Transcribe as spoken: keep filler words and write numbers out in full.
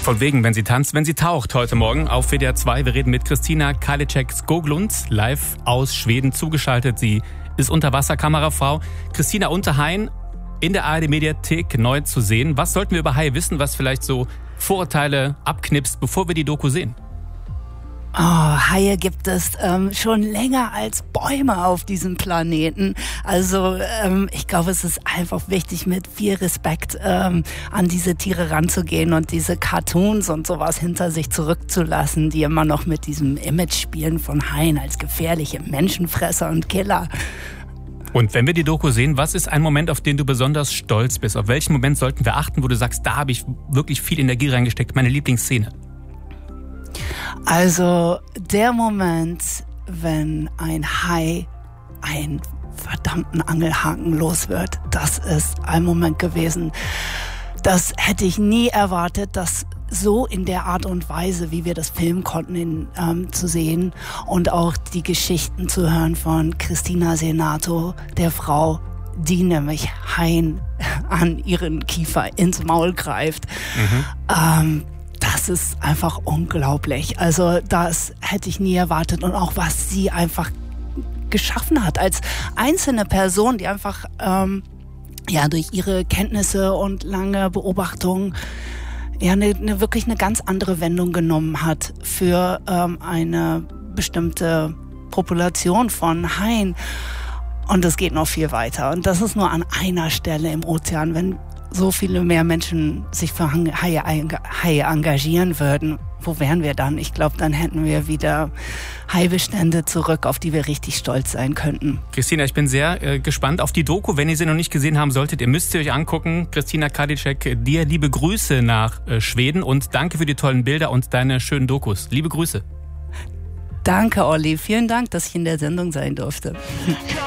Von wegen, wenn sie tanzt, wenn sie taucht, heute Morgen auf W D R zwei. Wir reden mit Christina Karliczek-Skoglund, live aus Schweden zugeschaltet. Sie ist Unterwasserkamerafrau. Christina Unterhain in der A R D-Mediathek neu zu sehen. Was sollten wir über Haie wissen, was vielleicht so Vorurteile abknipst, bevor wir die Doku sehen? Oh, Haie gibt es ähm, schon länger als Bäume auf diesem Planeten. Also ähm, ich glaube, es ist einfach wichtig, mit viel Respekt ähm, an diese Tiere ranzugehen und diese Cartoons und sowas hinter sich zurückzulassen, die immer noch mit diesem Image spielen von Haien als gefährliche Menschenfresser und Killer. Und wenn wir die Doku sehen, was ist ein Moment, auf den du besonders stolz bist? Auf welchen Moment sollten wir achten, wo du sagst, da habe ich wirklich viel Energie reingesteckt, meine Lieblingsszene? Also der Moment, wenn ein Hai einen verdammten Angelhaken los wird, das ist ein Moment gewesen. Das hätte ich nie erwartet, das so in der Art und Weise, wie wir das filmen konnten, in, ähm, zu sehen und auch die Geschichten zu hören von Christina Senato, der Frau, die nämlich Haien an ihren Kiefer ins Maul greift. Mhm. Ähm, Das ist einfach unglaublich. Also das hätte ich nie erwartet. Und auch was sie einfach geschaffen hat als einzelne Person, die einfach ähm, ja durch ihre Kenntnisse und lange Beobachtung ja eine, eine wirklich eine ganz andere Wendung genommen hat für ähm, eine bestimmte Population von Haien. Und das geht noch viel weiter. Und das ist nur an einer Stelle im Ozean. Wenn so viele mehr Menschen sich für Haie, Haie engagieren würden, wo wären wir dann? Ich glaube, dann hätten wir wieder Haibestände zurück, auf die wir richtig stolz sein könnten. Christina, ich bin sehr äh, gespannt auf die Doku. Wenn ihr sie noch nicht gesehen haben solltet, ihr müsst sie euch angucken. Christina Karliczek, dir liebe Grüße nach äh, Schweden und danke für die tollen Bilder und deine schönen Dokus. Liebe Grüße. Danke, Olli. Vielen Dank, dass ich in der Sendung sein durfte.